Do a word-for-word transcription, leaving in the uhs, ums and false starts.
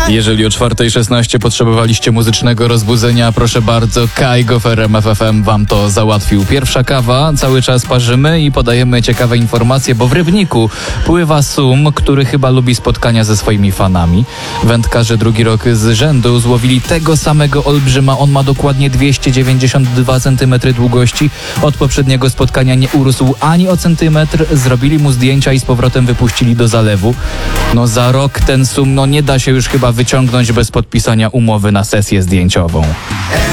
Jeżeli o czwartej szesnaście potrzebowaliście muzycznego rozbudzenia, proszę bardzo, Kaigo w R M F F M wam to załatwił. Pierwsza kawa, cały czas parzymy i podajemy ciekawe informacje, bo w Rybniku pływa Sum, który chyba lubi spotkania ze swoimi fanami. Wędkarze drugi rok z rzędu złowili tego samego olbrzyma. On ma dokładnie dwieście dziewięćdziesiąt dwa centymetry długości. Od poprzedniego spotkania nie urósł ani o centymetr. Zrobili mu zdjęcia i z powrotem wypuścili do zalewu. No za rok ten Sum, no nie da się już chyba wyciągnąć bez podpisania umowy na sesję zdjęciową.